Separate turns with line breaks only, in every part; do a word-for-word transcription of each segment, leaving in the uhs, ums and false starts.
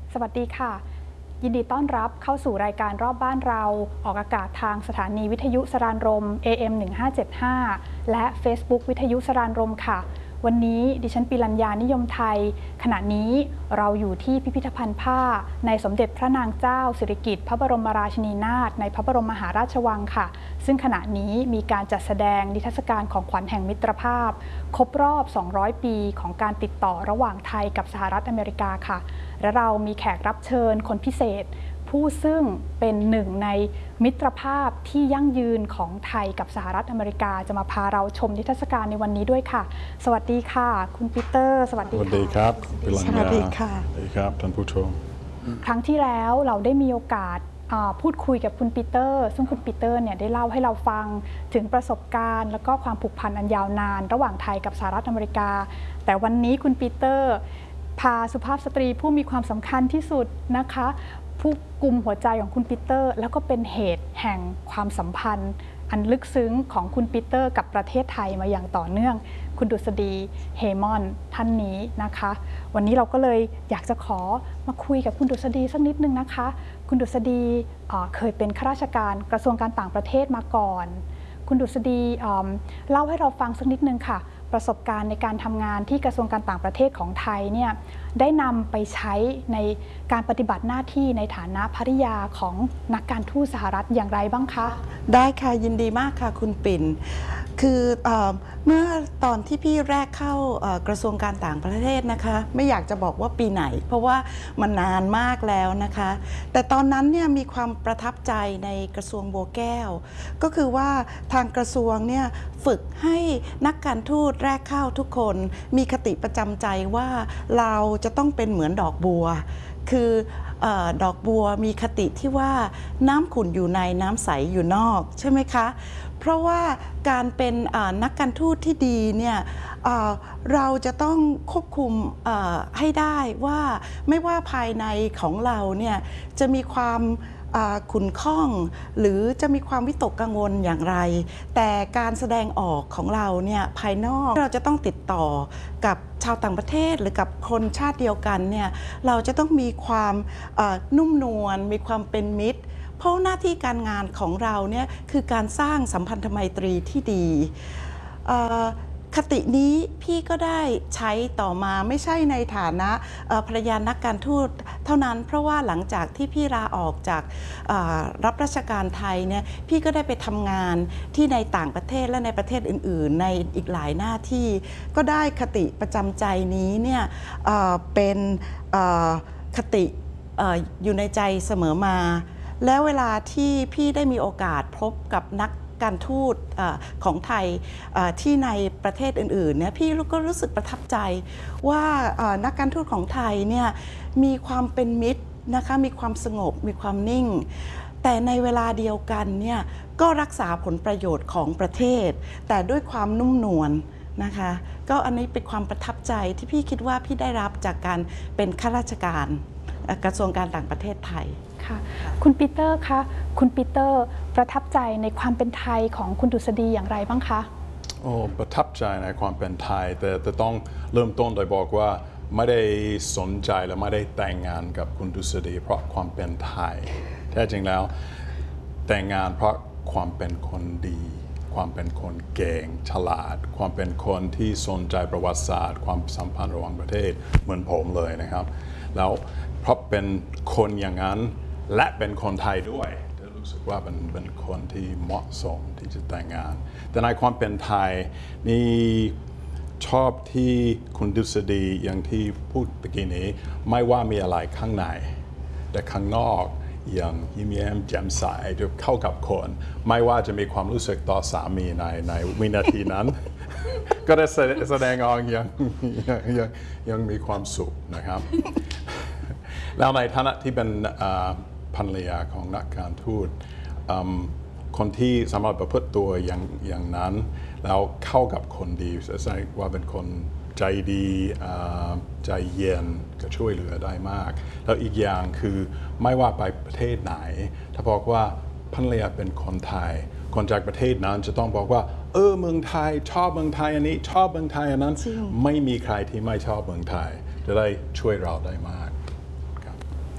สวัสดีค่ะยินดีต้อนรับเข้าสู่รายการรอบบ้านเราออกอากาศทางสถานีวิทยุสรานรม เอ เอ็ม หนึ่งห้าเจ็ดห้า และ Facebook วิทยุสรานรมค่ะวันนี้ดิฉันปิรัญญานิยมไทยขณะนี้เราอยู่ที่พิพิธภัณฑ์ผ้าในสมเด็จพระนางเจ้าสิริกิติ์พระบรมราชินีนาถในพระบรมมหาราชวังค่ะซึ่งขณะนี้มีการจัดแสดงนิทรรศการของขวัญแห่งมิตรภาพครบรอบสองร้อยปีของการติดต่อระหว่างไทยกับสหรัฐอเมริกาค่ะและเรามีแขกรับเชิญคนพิเศษผู้ซึ่งเป็นหนึ่งในมิตรภาพที่ยั่งยืนของไทยกับสหรัฐอเมริกาจะมาพาเราชมนิทรรศการในวันนี้ด้วยค่ะสวัสดีค่ะคุณปีเตอร์สวัสดีค่ะ
สวัสดีครับปิรัญญา
สวัสดีค่ะ
สวัสดีครับท่านผู้ชม
ครั้งที่แล้วเราได้มีโอกาสพูดคุยกับคุณปีเตอร์ซึ่งคุณปีเตอร์เนี่ยได้เล่าให้เราฟังถึงประสบการณ์และก็ความผูกพันอันยาวนานระหว่างไทยกับสหรัฐอเมริกาแต่วันนี้คุณปีเตอร์พาสุภาพสตรีผู้มีความสำคัญที่สุดนะคะผู้กุมหัวใจของคุณปีเตอร์แล้วก็เป็นเหตุแห่งความสัมพันธ์อันลึกซึ้งของคุณปีเตอร์กับประเทศไทยมาอย่างต่อเนื่องคุณดุษฎีเฮมอนท่านนี้นะคะวันนี้เราก็เลยอยากจะขอมาคุยกับคุณดุษฎีสักนิดนึงนะคะคุณดุษฎีเคยเป็นข้าราชการกระทรวงการต่างประเทศมาก่อนคุณดุษฎีเล่าให้เราฟังสักนิดนึงค่ะประสบการณ์ในการทำงานที่กระทรวงการต่างประเทศของไทยเนี่ยได้นำไปใช้ในการปฏิบัติหน้าที่ในฐานะภริยาของนักการทูตสหรัฐอย่างไรบ้างคะ
ได้ค่ะยินดีมากค่ะคุณปิ่นคือเอเมื่อตอนที่พี่แรกเข้ากระทรวงการต่างประเทศนะคะไม่อยากจะบอกว่าปีไหนเพราะว่ามันนานมากแล้วนะคะแต่ตอนนั้นเนี่ยมีความประทับใจในกระทรวงบัวแก้วก็คือว่าทางกระทรวงเนี่ยฝึกให้นักการทูตแรกเข้าทุกคนมีคติประจำใจว่าเราจะต้องเป็นเหมือนดอกบัวคือดอกบัวมีคติที่ว่าน้ำขุ่นอยู่ในน้ำใสอยู่นอกใช่ไหมคะเพราะว่าการเป็นนักการทูตที่ดีเนี่ยเราจะต้องควบคุมให้ได้ว่าไม่ว่าภายในของเราเนี่ยจะมีความขุ่นข้องหรือจะมีความวิตกกังวลอย่างไรแต่การแสดงออกของเราเนี่ยภายนอกเราจะต้องติดต่อกับชาวต่างประเทศหรือกับคนชาติเดียวกันเนี่ยเราจะต้องมีความนุ่มนวลมีความเป็นมิตรเพราะหน้าที่การงานของเราเนี่ยคือการสร้างสัมพันธไมตรีที่ดีคตินี้พี่ก็ได้ใช้ต่อมาไม่ใช่ในฐานะภรรยานักการทูตเท่านั้นเพราะว่าหลังจากที่พี่ลาออกจากรับราชการไทยเนี่ยพี่ก็ได้ไปทำงานที่ในต่างประเทศและในประเทศอื่นๆในอีกหลายหน้าที่ก็ได้คติประจำใจนี้เนี่ยเป็นคติอยู่ในใจเสมอมาแล้วเวลาที่พี่ได้มีโอกาสพบกับนักการทูตของไทยที่ในประเทศอื่นๆเนี่ยพี่ก็รู้สึกประทับใจว่านักการทูตของไทยเนี่ยมีความเป็นมิตรนะคะมีความสงบมีความนิ่งแต่ในเวลาเดียวกันเนี่ยก็รักษาผลประโยชน์ของประเทศแต่ด้วยความนุ่มนวลนะคะก็อันนี้เป็นความประทับใจที่พี่คิดว่าพี่ได้รับจากการเป็นข้าราชการกระทรวงการต่างประเทศไทย
ค่ะคุณปีเตอร์คะคุณปีเตอร์ประทับใจในความเป็นไทยของคุณดุษฎีอย่างไรบ้างคะ
โอ้ประทับใจในความเป็นไทยแต่แต่ต้องเริ่มต้นโดยบอกว่าไม่ได้สนใจและไม่ได้แต่งงานกับคุณดุษฎีเพราะความเป็นไทยแท้จริงแล้วแต่งงานเพราะความเป็นคนดีความเป็นคนเก่งฉลาดความเป็นคนที่สนใจประวัติศาสตร์ความสัมพันธ์ระหว่างประเทศเหมือนผมเลยนะครับแล้วเพราะเป็นคนอย่างนั้นและเป็นคนไทยด้วยจะรู้สึกว่าเป็นเป็นคนที่เหมาะสมที่จะแต่งงานแต่ในความเป็นไทยนี่ชอบที่คุณดุษฎีอย่างที่พูดตะกี้นี้ไม่ว่ามีอะไรข้างในแต่ข้างนอกอย่างยิ้มแย้มแจ่มใสจะเข้ากับคนไม่ว่าจะมีความรู้สึกต่อสามีในในวินาทีนั้น ก็ได้แสดงออกอย่างยังยังมีความสุขนะครับ แล้วในฐานะที่เป็นภรรยาของนักการทูตคนที่สามารถประพฤติตัวอย่างอย่างนั้นแล้วเข้ากับคนดีแสดงว่าเป็นคนใจดีใจเย็นก็ช่วยเหลือได้มากแล้วอีกอย่างคือไม่ว่าไปประเทศไหนถ้าบอกว่าภรรยาเป็นคนไทยคนจากประเทศนั้นจะต้องบอกว่าเออเมืองไทยชอบเมืองไทยอันนี้ชอบเมืองไทยอันนั้นไม่มีใครที่ไม่ชอบเมืองไทยจะได้ช่วยเราได้มาก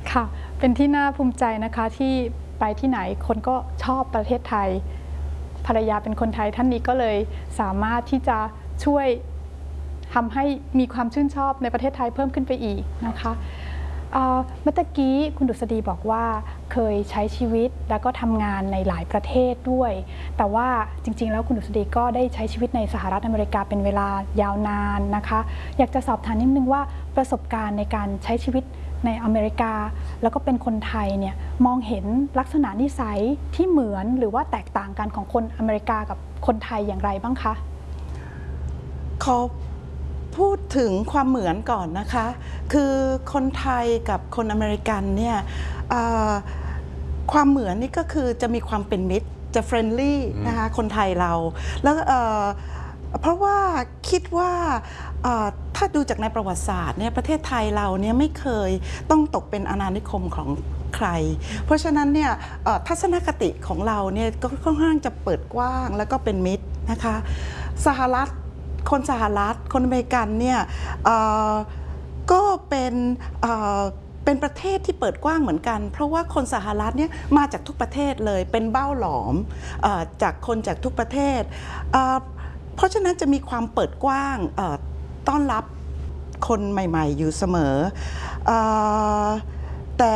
ค่ะเป็นที่น่าภูมิใจนะคะที่ไปที่ไหนคนก็ชอบประเทศไทยภรรยาเป็นคนไทยท่านนี้ก็เลยสามารถที่จะช่วยทำให้มีความชื่นชอบในประเทศไทยเพิ่มขึ้นไปอีกนะคะเมื่อกี้คุณดุษฎีบอกว่าเคยใช้ชีวิตแล้วก็ทำงานในหลายประเทศด้วยแต่ว่าจริงๆแล้วคุณดุษฎีก็ได้ใช้ชีวิตในสหรัฐอเมริกาเป็นเวลายาวนานนะคะอยากจะสอบถามนิดนึงว่าประสบการณ์ในการใช้ชีวิตในอเมริกาแล้วก็เป็นคนไทยเนี่ยมองเห็นลักษณะนิสัยที่เหมือนหรือว่าแตกต่างกันของคนอเมริกากับคนไทยอย่างไรบ้างคะ
ขอพูดถึงความเหมือนก่อนนะคะคือคนไทยกับคนอเมริกันเนี่ยความเหมือนนี่ก็คือจะมีความเป็นมิตรจะเฟรนลี่นะคะคนไทยเราแล้วเพราะว่าคิดว่าถ้าดูจากในประวัติศาสตร์เนี่ยประเทศไทยเราเนี่ยไม่เคยต้องตกเป็นอาณานิคมของใครเพราะฉะนั้นเนี่ยทัศนคติของเราเนี่ยก็ค่อนข้างจะเปิดกว้างแล้วก็เป็นมิตรนะคะสหรัฐคนสหรัฐคนอเมริกันเนี่ยก็เป็นเป็นประเทศที่เปิดกว้างเหมือนกันเพราะว่าคนสหรัฐเนี่ยมาจากทุกประเทศเลยเป็นเบ้าหลอมจากคนจากทุกประเทศเพราะฉะนั้นจะมีความเปิดกว้างต้อนรับคนใหม่ๆอยู่เสมอแต่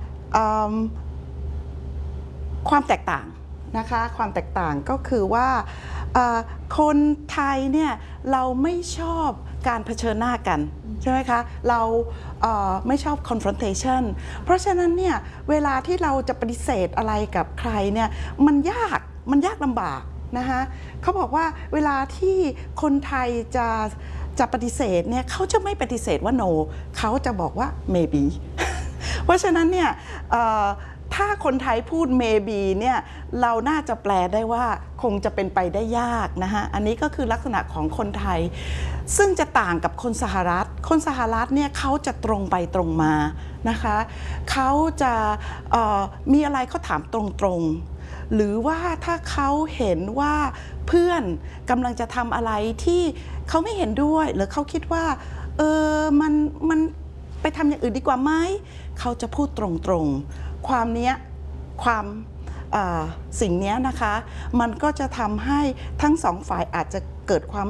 ความแตกต่างนะคะความแตกต่างก็คือว่าคนไทยเนี่ยเราไม่ชอบการเผชิญหน้ากันใช่ไหมคะเราไม่ชอบ confrontation เพราะฉะนั้นเนี่ยเวลาที่เราจะปฏิเสธอะไรกับใครเนี่ยมันยากมันยากลำบากนะคะเขาบอกว่าเวลาที่คนไทยจะจะปฏิเสธเนี่ยเขาจะไม่ปฏิเสธว่า no เขาจะบอกว่า maybe เพราะฉะนั้นเนี่ยถ้าคนไทยพูด maybe เนี่ยเราน่าจะแปลได้ว่าคงจะเป็นไปได้ยากนะคะอันนี้ก็คือลักษณะของคนไทยซึ่งจะต่างกับคนสหรัฐคนสหรัฐเนี่ยเขาจะตรงไปตรงมานะคะเขาจะมีอะไรเขาถามตรงๆหรือว่าถ้าเขาเห็นว่าเพื่อนกำลังจะทำอะไรที่เขาไม่เห็นด้วยหรือเขาคิดว่าเออมันมันไปทำอย่างอื่นดีกว่าไหมเขาจะพูดตรงๆความเนี้ยความสิ่งนี้นะคะมันก็จะทำให้ทั้งสองฝ่ายอาจจะเกิดความ